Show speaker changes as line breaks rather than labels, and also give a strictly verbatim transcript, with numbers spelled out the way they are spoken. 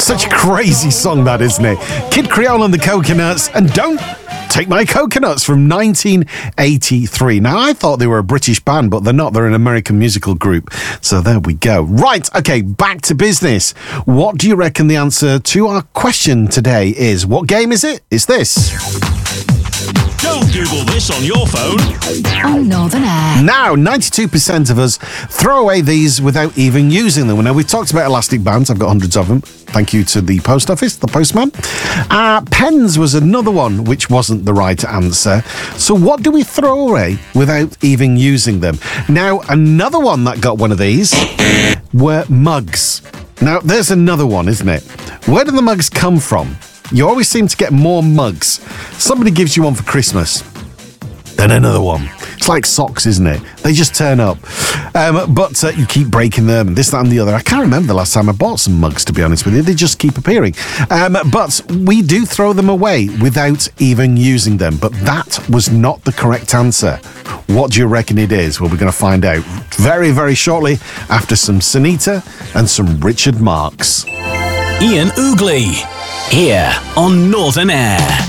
Such a crazy song, that, isn't it? Kid Creole and the Coconuts, and Don't Take My Coconuts from nineteen eighty-three. Now, I thought they were a British band, but they're not. They're an American musical group. So there we go. Right, okay, back to business. What do you reckon the answer to our question today is? What game is it? It's this.
Don't Google this on your phone.
On Northern Air.
Now, ninety-two percent of us throw away these without even using them. Now, we've talked about elastic bands. I've got hundreds of them. Thank you to the post office, the postman. Uh, pens was another one which wasn't the right answer. So what do we throw away without even using them? Now, another one that got one of these were mugs. Now, there's another one, isn't it? Where do the mugs come from? You always seem to get more mugs. Somebody gives you one for Christmas, then another one. It's like socks, isn't it? They just turn up. Um, but uh, you keep breaking them, and this, that, and the other. I can't remember the last time I bought some mugs, to be honest with you. They just keep appearing. Um, but we do throw them away without even using them. But that was not the correct answer. What do you reckon it is? Well, we're going to find out very, very shortly after some Sunita and some Richard Marx.
Ian Oogley, here on Northern Air.